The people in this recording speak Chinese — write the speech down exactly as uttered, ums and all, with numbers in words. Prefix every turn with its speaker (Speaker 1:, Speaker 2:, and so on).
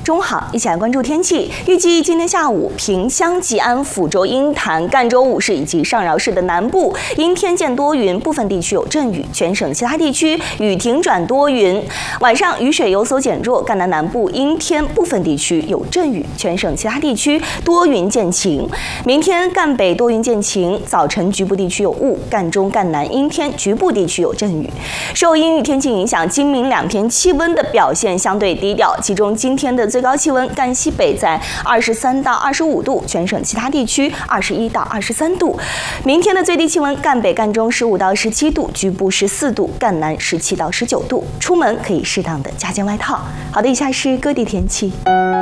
Speaker 1: 中午好，一起来关注天气。预计今天下午，萍乡、吉安、抚州、鹰潭、赣州五市以及上饶市的南部阴天见多云，部分地区有阵雨，全省其他地区雨停转多云。晚上雨水有所减弱，赣南南部阴天，部分地区有阵雨，全省其他地区多云见晴。明天赣北多云见晴，早晨局部地区有雾，赣中、赣南阴天，局部地区有阵雨。受阴雨天气影响，今明两天气温的表现相对低调，其中今天的最高气温赣西北在二十三到二十五度，全省其他地区二十一到二十三度。明天的最低气温赣北、赣中十五到十七度，局部十四度，赣南十七到十九度。出门可以适当的加件外套。好的，以下是各地天气。